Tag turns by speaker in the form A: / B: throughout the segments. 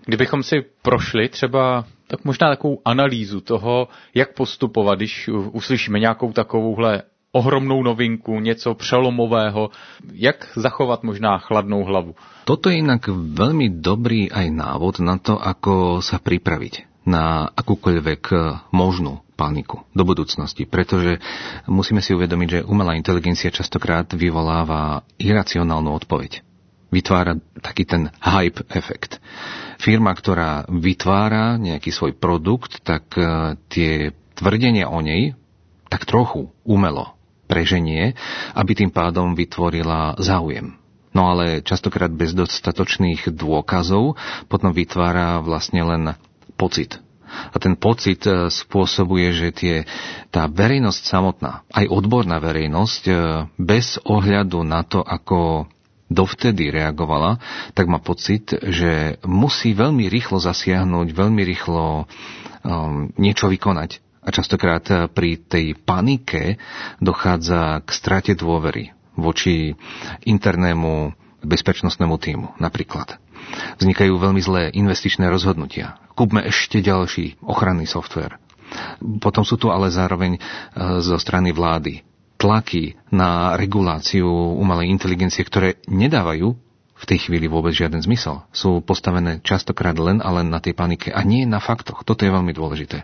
A: Kdybychom si prošli třeba tak možná takovou analýzu toho, jak postupovat, když uslyšíme nějakou takovouhle ohromnou novinku, něco přelomového, jak zachovat možná chladnou hlavu.
B: Toto je inak veľmi dobrý aj návod na to, ako sa pripraviť na akúkoľvek možnú paniku do budúcnosti, pretože musíme si uvedomiť, že umelá inteligencia častokrát vyvoláva iracionálnu odpoveď. Vytvára taký ten hype efekt. Firma, ktorá vytvára nejaký svoj produkt, tak tie tvrdenia o nej tak trochu umelo preženie, aby tým pádom vytvorila záujem. No ale častokrát bez dostatočných dôkazov potom vytvára vlastne len pocit. A ten pocit spôsobuje, že tá verejnosť samotná, aj odborná verejnosť, bez ohľadu na to, ako dovtedy reagovala, tak má pocit, že musí veľmi rýchlo zasiahnuť, veľmi rýchlo niečo vykonať. A častokrát pri tej panike dochádza k strate dôvery voči internému bezpečnostnému tímu napríklad. Vznikajú veľmi zlé investičné rozhodnutia. Kúpme ešte ďalší ochranný softvér. Potom sú tu ale zároveň zo strany vlády tlaky na reguláciu umelej inteligencie, ktoré nedávajú v tej chvíli vôbec žiaden zmysel. Sú postavené častokrát len a len na tej panike a nie na faktoch. Toto je veľmi dôležité.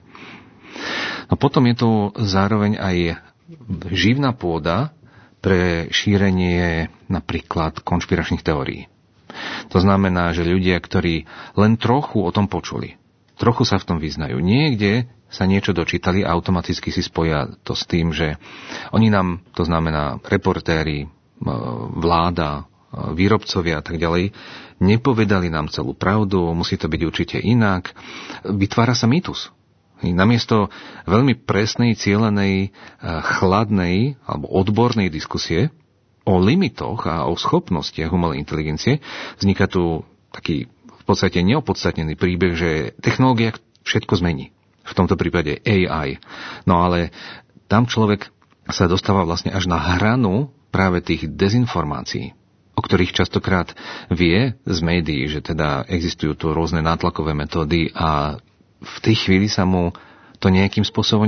B: No potom je tu zároveň aj živná pôda pre šírenie napríklad konšpiračných teórií. To znamená, že ľudia, ktorí len trochu o tom počuli, trochu sa v tom vyznajú, niekde sa niečo dočítali a automaticky si spoja to s tým, že oni nám, to znamená reportéri, vláda, výrobcovia a tak ďalej, nepovedali nám celú pravdu, musí to byť určite inak. Vytvára sa mýtus. Namiesto veľmi presnej, cielenej, chladnej alebo odbornej diskusie o limitoch a o schopnostiach umelej inteligencie vzniká tu taký v podstate neopodstatnený príbeh, že technológia všetko zmení. V tomto prípade AI. No ale tam človek sa dostáva vlastne až na hranu práve tých dezinformácií, o ktorých častokrát vie z médií, že teda existujú tu rôzne nátlakové metódy a v tej chvíli sa mu to nejakým spôsobom